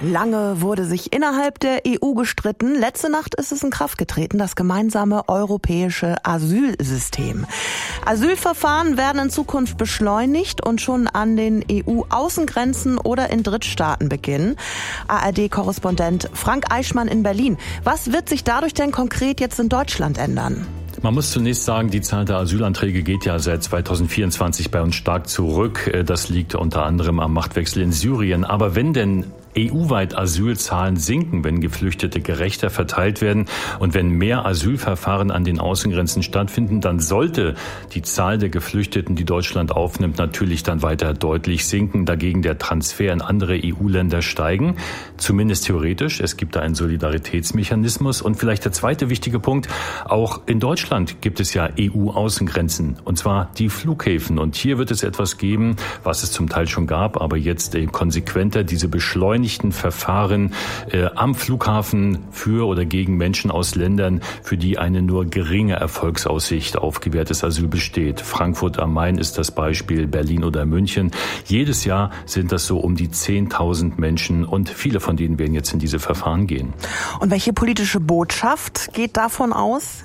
Lange wurde sich innerhalb der EU gestritten. Letzte Nacht ist es in Kraft getreten, das gemeinsame europäische Asylsystem. Asylverfahren werden in Zukunft beschleunigt und schon an den EU-Außengrenzen oder in Drittstaaten beginnen. ARD-Korrespondent Frank Eichmann in Berlin. Was wird sich dadurch denn konkret jetzt in Deutschland ändern? Man muss zunächst sagen, die Zahl der Asylanträge geht ja seit 2024 bei uns stark zurück. Das liegt unter anderem am Machtwechsel in Syrien. Aber wenn denn EU-weit Asylzahlen sinken, wenn Geflüchtete gerechter verteilt werden und wenn mehr Asylverfahren an den Außengrenzen stattfinden, dann sollte die Zahl der Geflüchteten, die Deutschland aufnimmt, natürlich dann weiter deutlich sinken. Dagegen der Transfer in andere EU-Länder steigen, zumindest theoretisch. Es gibt da einen Solidaritätsmechanismus. Und vielleicht der zweite wichtige Punkt, auch in Deutschland gibt es ja EU-Außengrenzen, und zwar die Flughäfen. Und hier wird es etwas geben, was es zum Teil schon gab, aber jetzt konsequenter, diese beschleunigten Verfahren am Flughafen für oder gegen Menschen aus Ländern, für die eine nur geringe Erfolgsaussicht auf gewährtes Asyl besteht. Frankfurt am Main ist das Beispiel, Berlin oder München. Jedes Jahr sind das so um die 10.000 Menschen und viele von denen werden jetzt in diese Verfahren gehen. Und welche politische Botschaft geht davon aus?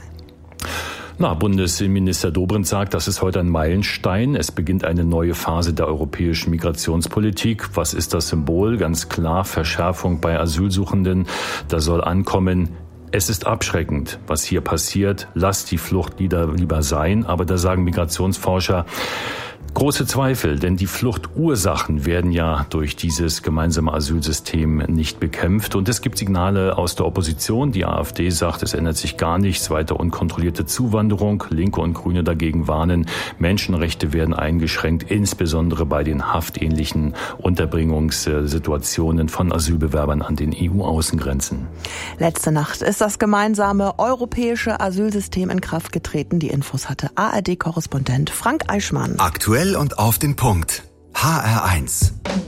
Bundesinnenminister Dobrindt sagt, das ist heute ein Meilenstein. Es beginnt eine neue Phase der europäischen Migrationspolitik. Was ist das Symbol? Ganz klar, Verschärfung bei Asylsuchenden. Da soll ankommen: Es ist abschreckend, was hier passiert. Lasst die Flucht lieber sein. Aber da sagen Migrationsforscher, große Zweifel, denn die Fluchtursachen werden ja durch dieses gemeinsame Asylsystem nicht bekämpft. Und es gibt Signale aus der Opposition. Die AfD sagt, es ändert sich gar nichts. Weiter unkontrollierte Zuwanderung. Linke und Grüne dagegen warnen, Menschenrechte werden eingeschränkt, insbesondere bei den haftähnlichen Unterbringungssituationen von Asylbewerbern an den EU-Außengrenzen. Letzte Nacht ist das gemeinsame europäische Asylsystem in Kraft getreten. Die Infos hatte ARD-Korrespondent Frank Eichmann. Aktuell und auf den Punkt. HR1.